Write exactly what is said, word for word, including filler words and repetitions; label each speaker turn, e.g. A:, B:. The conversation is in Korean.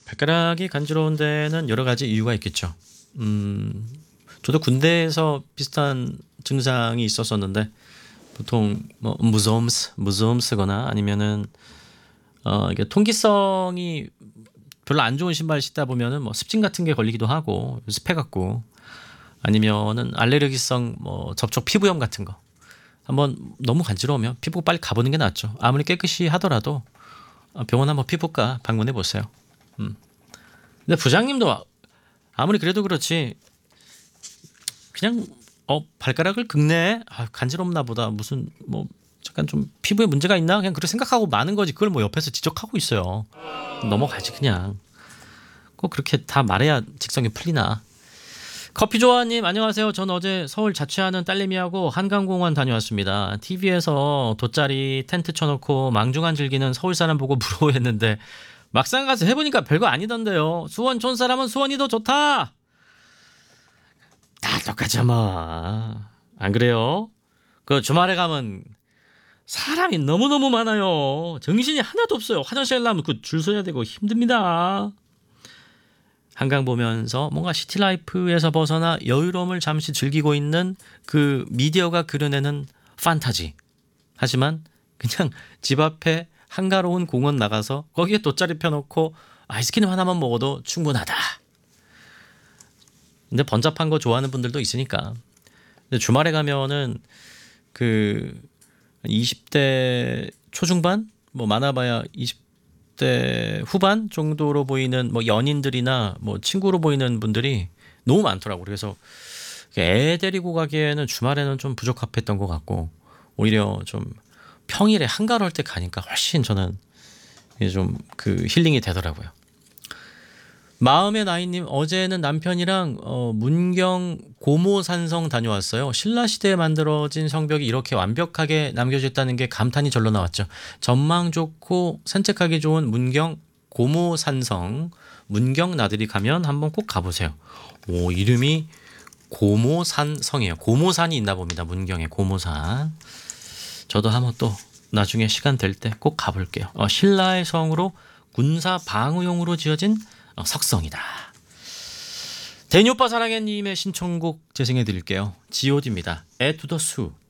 A: 발가락이 간지러운 데는 여러 가지 이유가 있겠죠. 음, 저도 군대에서 비슷한 증상이 있었었는데 보통 뭐 무좀스, 무좀스거나 아니면은 어 이게 통기성이 별로 안 좋은 신발 신다 보면은 뭐 습진 같은 게 걸리기도 하고 습해갖고 아니면은 알레르기성 뭐 접촉 피부염 같은 거 한번 너무 간지러우면 피부과 빨리 가보는 게 낫죠. 아무리 깨끗이 하더라도 병원 한번 피부과 방문해 보세요. 음. 근데 부장님도 아무리 그래도 그렇지 그냥 어 발가락을 긁네 아, 간지럽나 보다 무슨 뭐 잠깐 좀 피부에 문제가 있나 그냥 그렇게 생각하고 마는 거지 그걸 뭐 옆에서 지적하고 있어요. 넘어가지 그냥 꼭 그렇게 다 말해야 직성이 풀리나. 커피조아님 안녕하세요. 전 어제 서울 자취하는 딸내미하고 한강공원 다녀왔습니다. 티비에서 돗자리 텐트 쳐놓고 망중한 즐기는 서울 사람 보고 부러워했는데 막상 가서 해보니까 별거 아니던데요. 수원 촌 사람은 수원이 더 좋다. 다 똑같죠 뭐. 안 그래요? 그 주말에 가면 사람이 너무너무 많아요. 정신이 하나도 없어요. 화장실 가면 그 줄 서야 되고 힘듭니다. 한강 보면서 뭔가 시티라이프에서 벗어나 여유로움을 잠시 즐기고 있는 그 미디어가 그려내는 판타지. 하지만 그냥 집 앞에 한가로운 공원 나가서 거기에 돗자리 펴놓고 아이스크림 하나만 먹어도 충분하다. 근데 번잡한 거 좋아하는 분들도 있으니까. 근데 주말에 가면은 그 이십 대 초중반 뭐 많아봐야 이십 대 후반 정도로 보이는 뭐 연인들이나 뭐 친구로 보이는 분들이 너무 많더라고. 그래서 애 데리고 가기에는 주말에는 좀 부적합했던 것 같고 오히려 좀 평일에 한가로울 때 가니까 훨씬 저는 좀 그 힐링이 되더라고요. 마음의 나이님 어제는 남편이랑 어, 문경 고모산성 다녀왔어요. 신라시대에 만들어진 성벽이 이렇게 완벽하게 남겨졌다는 게 감탄이 절로 나왔죠. 전망 좋고 산책하기 좋은 문경 고모산성 문경 나들이 가면 한번 꼭 가보세요. 오 이름이 고모산성이에요. 고모산이 있나 봅니다. 문경에 고모산. 저도 한번 또 나중에 시간 될 때 꼭 가볼게요. 어, 신라의 성으로 군사 방어용으로 지어진 어, 석성이다. 데니 오빠 사랑해님의 신청곡 재생해 드릴게요. 지오디입니다. Add to the Zoo.